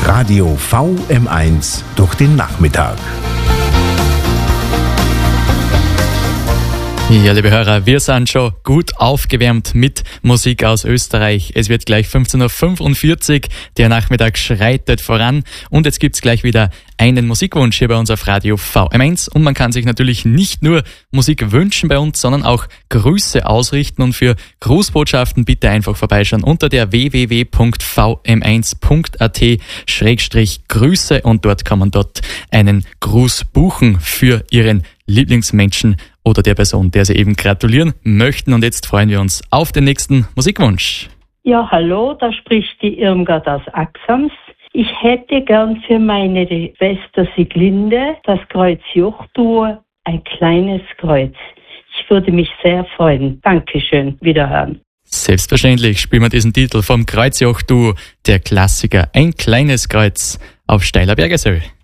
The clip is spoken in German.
Das Radio VM1 durch den Nachmittag. Ja, liebe Hörer, wir sind schon gut aufgewärmt mit Musik aus Österreich. Es wird gleich 15.45 Uhr, der Nachmittag schreitet voran und jetzt gibt's gleich wieder einen Musikwunsch hier bei uns auf Radio VM1 und man kann sich natürlich nicht nur Musik wünschen bei uns, sondern auch Grüße ausrichten und für Grußbotschaften bitte einfach vorbeischauen unter der www.vm1.at/Grüße und dort kann man einen Gruß buchen für Ihren Lieblingsmenschen oder der Person, der Sie eben gratulieren möchten. Und jetzt freuen wir uns auf den nächsten Musikwunsch. Ja, hallo, da spricht die Irmgard aus Axams. Ich hätte gern für meine Schwester Sieglinde das Kreuz-Joch-Duo, ein kleines Kreuz. Ich würde mich sehr freuen. Dankeschön, wiederhören. Selbstverständlich spielen wir diesen Titel vom Kreuz-Joch-Duo, der Klassiker, ein kleines Kreuz auf steiler Bergesöll.